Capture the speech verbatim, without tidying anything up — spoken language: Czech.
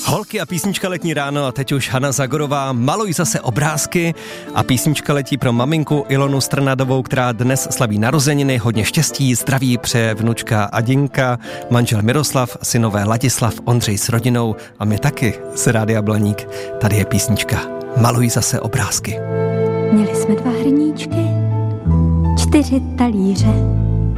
Holky a písnička Letní ráno a teď už Hana Zagorová, maluj zase obrázky a písnička letí pro maminku Ilonu Strnadovou, která dnes slaví narozeniny, hodně štěstí, zdraví přeje vnučka Adinka, manžel Miroslav, synové Ladislav, Ondřej s rodinou a my taky z Rádia Blaník. Tady je písnička Maluj zase obrázky. Měli jsme dva hrníčky, čtyři talíře,